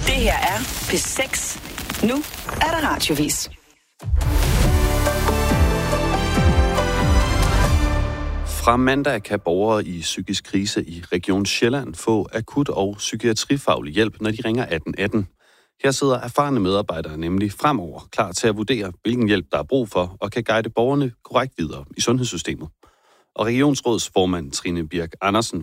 Det her er P6. Nu er der radiovis. Fra mandag kan borgere i psykisk krise i Region Sjælland få akut- og psykiatrifaglig hjælp, når de ringer 1818. Her sidder erfarne medarbejdere nemlig fremover klar til at vurdere, hvilken hjælp der er brug for, og kan guide borgerne korrekt videre i sundhedssystemet. Og regionsrådsformand Trine Birk Andersen